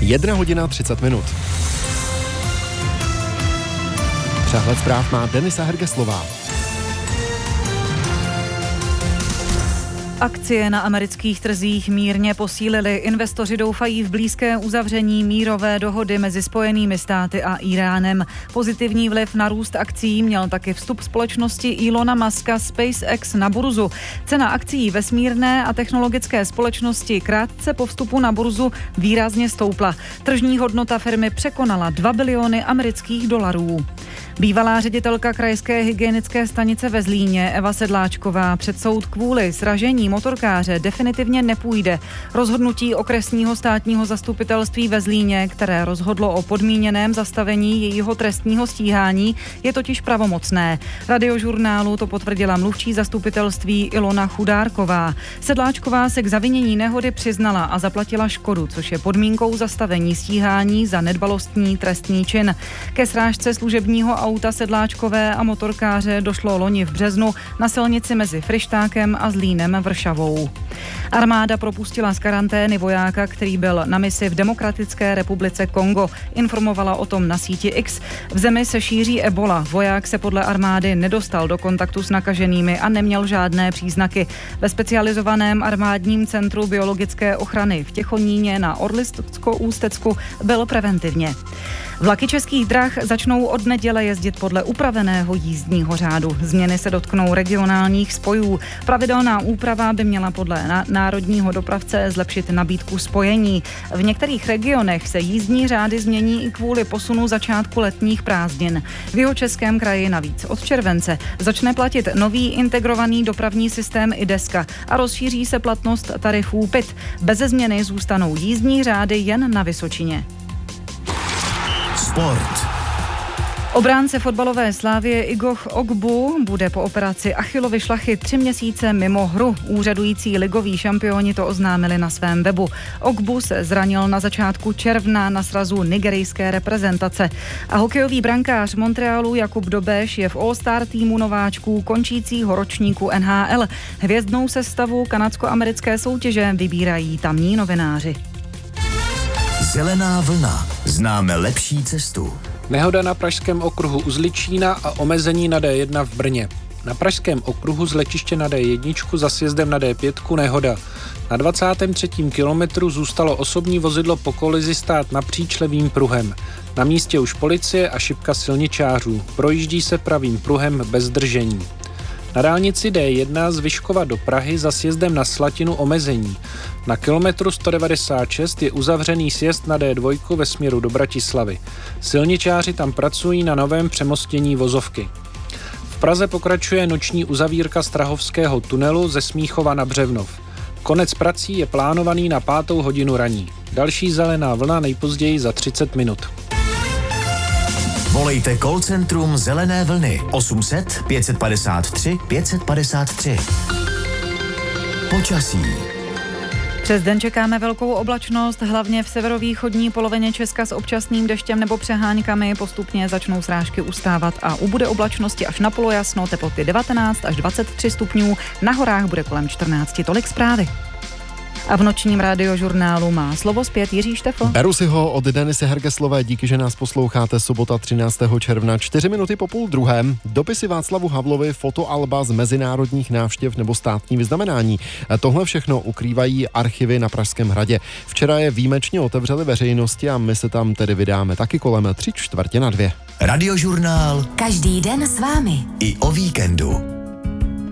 1:30. Přehled zpráv má Denisa Hergeslová. Akcie na amerických trzích mírně posílily. Investoři doufají v blízké uzavření mírové dohody mezi Spojenými státy a Íránem. Pozitivní vliv na růst akcií měl taky vstup společnosti Elona Muska SpaceX na burzu. Cena akcií vesmírné a technologické společnosti krátce po vstupu na burzu výrazně stoupla. Tržní hodnota firmy překonala 2 biliony amerických dolarů. Bývalá ředitelka krajské hygienické stanice ve Zlíně Eva Sedláčková před soud kvůli sražení motorkáře definitivně nepůjde. Rozhodnutí okresního státního zastupitelství ve Zlíně, které rozhodlo o podmíněném zastavení jejího trestního stíhání, je totiž pravomocné. Radiožurnálu to potvrdila mluvčí zastupitelství Ilona Chudárková. Sedláčková se k zavinění nehody přiznala a zaplatila škodu, což je podmínkou zastavení stíhání za nedbalostní trestný čin. Ke srážce služebního auta Sedláčkové a motorkáře došlo loni v březnu na silnici mezi Fryštákem a Zlínem Vršavou. Armáda propustila z karantény vojáka, který byl na misi v Demokratické republice Kongo. Informovala o tom na síti X. V zemi se šíří ebola. Voják se podle armády nedostal do kontaktu s nakaženými a neměl žádné příznaky. Ve specializovaném armádním centru biologické ochrany v Těchoníně na Orlicko-Ústecku byl preventivně. Vlaky Českých drah začnou od neděle jezdit podle upraveného jízdního řádu. Změny se dotknou regionálních spojů. Pravidelná úprava by měla podle národního dopravce zlepšit nabídku spojení. V některých regionech se jízdní řády změní i kvůli posunu začátku letních prázdnin. V Jihočeském kraji navíc od července začne platit nový integrovaný dopravní systém IDESKA a rozšíří se platnost tarifů PIT. Beze změny zůstanou jízdní řády jen na Vysočině. Sport. Obránce fotbalové Slavie Igor Ogbu bude po operaci Achillovy šlachy 3 měsíce mimo hru. Úřadující ligoví šampioni to oznámili na svém webu. Ogbu se zranil na začátku června na srazu nigerijské reprezentace. A hokejový brankář Montrealu Jakub Dobeš je v All-Star týmu nováčků končícího ročníku NHL. Hvězdnou sestavu kanadsko-americké soutěže vybírají tamní novináři. Zelená vlna. Známe lepší cestu. Nehoda na pražském okruhu u Zličína a omezení na D1 v Brně. Na pražském okruhu z letiště na D1 za sjezdem na D5 nehoda. Na 23. kilometru zůstalo osobní vozidlo po kolizi stát napříč levým pruhem. Na místě už policie a šipka silničářů. Projíždí se pravým pruhem bez zdržení. Na dálnici D1 z Vyškova do Prahy za sjezdem na Slatinu omezení. Na kilometru 196 je uzavřený sjezd na D2 ve směru do Bratislavy. Silničáři tam pracují na novém přemostění vozovky. V Praze pokračuje noční uzavírka Strahovského tunelu ze Smíchova na Břevnov. Konec prací je plánovaný na 5. hodinu raní. Další zelená vlna nejpozději za 30 minut. Volejte call centrum Zelené vlny 800 553 553. Počasí. Přes den čekáme velkou oblačnost, hlavně v severovýchodní polovině Česka s občasným deštěm nebo přeháňkami. Postupně začnou srážky ustávat a ubude oblačnosti až na polojasno, teploty 19 až 23 stupňů, na horách bude kolem 14. Tolik zprávy. A v nočním radiožurnálu má slovo zpět Jiří Štefl. Beru si ho od Denisy Hergeslové, díky, že nás posloucháte. Sobota 13. června, 4 minuty po 12:30. Dopisy Václavu Havlovi, fotoalba z mezinárodních návštěv nebo státní vyznamenání. Tohle všechno ukrývají archivy na Pražském hradě. Včera je výjimečně otevřeli veřejnosti a my se tam tedy vydáme taky kolem 3:45. Radiožurnál. Každý den s vámi. I o víkendu.